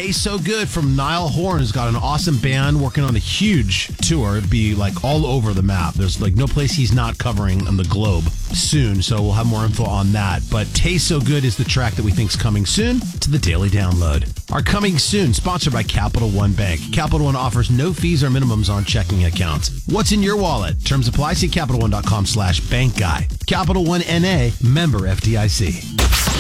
Tastes So Good from Niall Horan, who's got an awesome band working on a huge tour. It'd be like all over the map. There's like no place he's not covering on the globe soon, so we'll have more info on that. But Tastes So Good is the track that we think is coming soon to the Daily Download. Our Coming Soon, sponsored by Capital One Bank. Capital One offers no fees or minimums on checking accounts. What's in your wallet? Terms apply. See CapitalOne.com/bankguy. Capital One N.A., member FDIC.